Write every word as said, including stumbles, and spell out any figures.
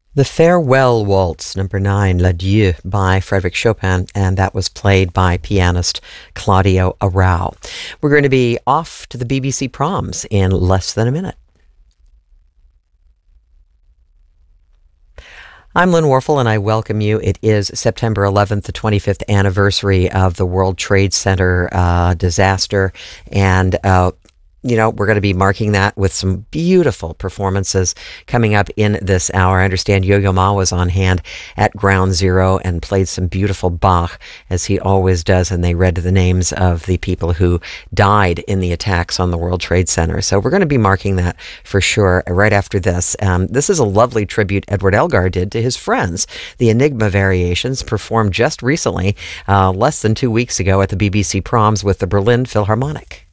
The Farewell Waltz, number nine, L'Adieu, by Frédéric Chopin, and that was played by pianist Claudio Arrau. We're going to be off to the B B C Proms in less than a minute. I'm Lynn Warfel, and I welcome you. It is September eleventh, the twenty-fifth anniversary of the World Trade Center uh, disaster, and uh, you know, we're going to be marking that with some beautiful performances coming up in this hour. I understand Yo-Yo Ma was on hand at Ground Zero and played some beautiful Bach, as he always does, and they read the names of the people who died in the attacks on the World Trade Center. So we're going to be marking that for sure right after this. Um, this is a lovely tribute Edward Elgar did to his friends. The Enigma Variations performed just recently, uh, less than two weeks ago at the B B C Proms with the Berlin Philharmonic.